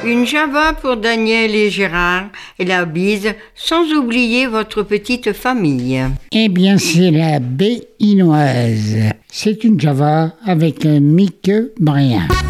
Une Java pour Daniel et Gérard et la bise, sans oublier votre petite famille. Eh bien, c'est la Béinoise. C'est une Java avec Mick Brien.